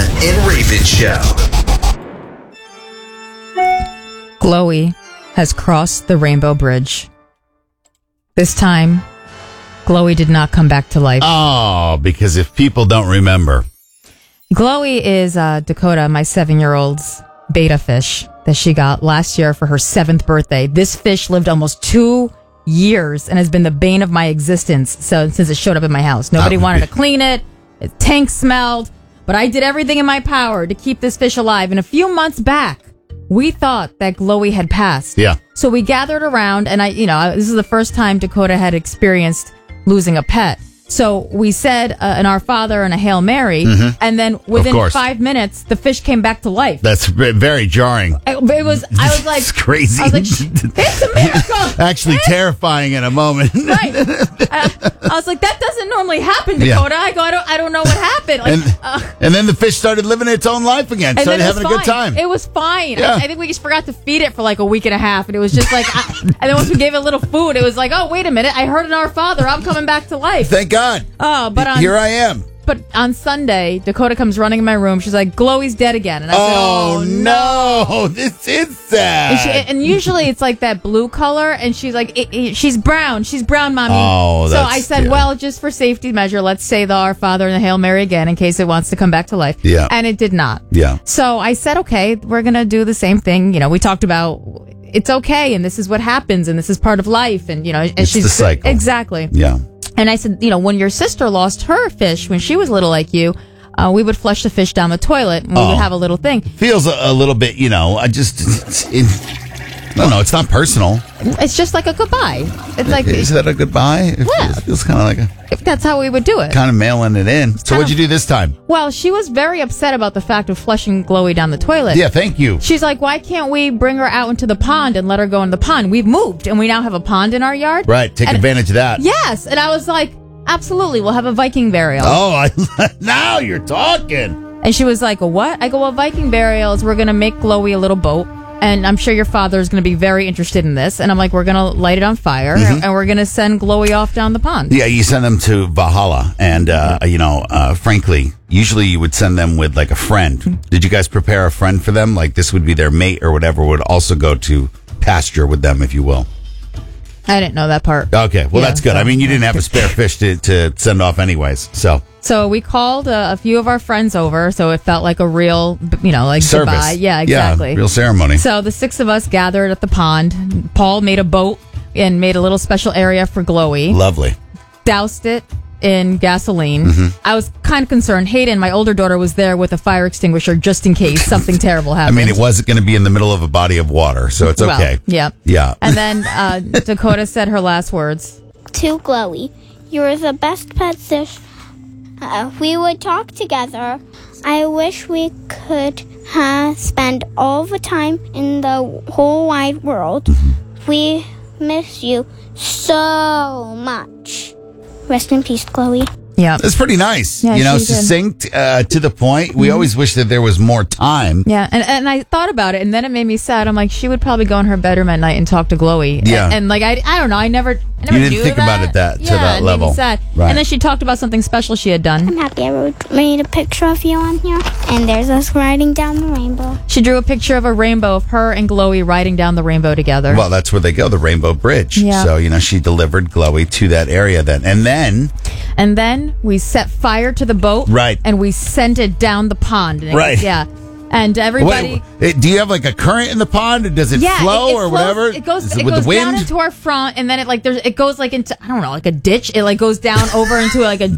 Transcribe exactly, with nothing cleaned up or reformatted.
and Raven Show. Glowy has crossed the Rainbow Bridge. This time, Glowy did not come back to life. Oh, because if people don't remember. Glowy is uh, Dakota, my seven-year-old's beta fish that she got last year for her seventh birthday. This fish lived almost two years and has been the bane of my existence so since it showed up in my house. Nobody Oh, wanted yeah. to clean it. Its tank smelled. But I did everything in my power to keep this fish alive. And a few months back, we thought that Glowy had passed. Yeah. So we gathered around, and I, you know, this is the first time Dakota had experienced losing a pet. So we said uh, an Our Father and a Hail Mary, Mhm. and then within course. five minutes, the fish came back to life. That's v- very jarring. I, it was. I was like, It's crazy. I was like, it's a miracle. Actually terrifying in a moment. Right. I, I was like, that doesn't normally happen, Yeah. Dakota. I go, I don't, I don't know what happened. Like, And, uh, and then the fish started living its own life again. and Started then it was having a good fine. time. It was fine. Yeah. I, I think we just forgot to feed it for like a week and a half, and it was just like, I, and then once we gave it a little food, it was like, oh, wait a minute, I heard an Our Father. I'm coming back to life. Thank God. Oh, but on, Here I am. But on Sunday, Dakota comes running in my room. She's like, Glowy's dead again. And I Oh, said, oh, no. This is sad. And, she, and usually it's like that blue color, and she's like, it, it, she's brown. She's brown, Mommy. Oh, so that's- I said, yeah. well, just for safety measure, let's say the Our Father and the Hail Mary again in case it wants to come back to life. Yeah. And it did not. Yeah. So I said, okay, we're going to do the same thing. You know, we talked about it's okay, and this is what happens, and this is part of life. And, you know, and It's she's the cycle. Exactly. Yeah. And I said, you know, when your sister lost her fish when she was little like you, uh, we would flush the fish down the toilet and we Oh. would have a little thing. Feels a, a little bit, you know, I just, it's, it, no, no, it's not personal. It's just like a goodbye. It's like, Is that a goodbye? It Yeah. feels, feels kind of like a, if that's how we would do it. kind of mailing it in. So what'd you do this time? Well, she was very upset about the fact of flushing Glowy down the toilet. Yeah, thank you. She's like, why can't we bring her out into the pond and let her go in the pond? We've moved and we now have a pond in our yard. Right, take And- advantage of that. Yes. And I was like, absolutely. We'll have a Viking burial. Oh, I, now you're talking. And she was like, a what? I go, well, Viking burial is we're going to make Glowy a little boat. And I'm sure your father is going to be very interested in this. And I'm like, we're going to light it on fire. Mhm. And we're going to send Glowy off down the pond. Yeah, you send them to Valhalla. And, uh, you know, uh, frankly, usually you would send them with like a friend. Did you guys prepare a friend for them? Like this would be their mate or whatever, would also go to pasture with them, if you will. I didn't know that part. Okay, well, Yeah, that's good. so- I mean, you didn't have a spare fish to, to send off anyways. So, So we called uh, a few of our friends over. So it felt like a real, you know, like Service. goodbye. Yeah, exactly. Yeah, real ceremony. So the six of us gathered at the pond. Paul made a boat and made a little special area for Glowy. Lovely. Doused it in gasoline. Mhm. I was kind of concerned. Hayden, my older daughter, was there with a fire extinguisher just in case something terrible I happened. mean, it wasn't going to be in the middle of a body of water, so it's Well, okay. yeah. Yeah. And then uh, Dakota said her last words. To Glowy, you were the best pet fish. Uh, we would talk together. I wish we could uh, spend all the time in the whole wide world. We miss you so much. Rest in peace, Glowy. Yeah. That's pretty nice. Yeah, you know, she did. succinct, uh, to the point. We Mhm. always wish that there was more time. Yeah, and, and I thought about it, and then it made me sad. I'm like, she would probably go in her bedroom at night and talk to Glowy. Yeah. And, and, like, I I don't know. I never, I never You didn't knew think that. about it that- to yeah, that it level. Made me sad. Right. And then she talked about something special she had I'm done. happy I wrote, made a picture of you on here. And there's us riding down the rainbow. She drew a picture of a rainbow of her and Glowy riding down the rainbow together. Well, that's where they go, the Rainbow Bridge. Yeah. So, you know, she delivered Glowy to that area then. And then, And then we set fire to the boat. Right. And we sent it down the pond. And it- Right. Yeah. And everybody. wait, it- do you have like a current in the pond? Does it yeah, flow it, it or flows- whatever? It goes. Is It with goes the wind? down into our front, and then it like there's. It goes like into I don't know, like a ditch. It like goes down over into like a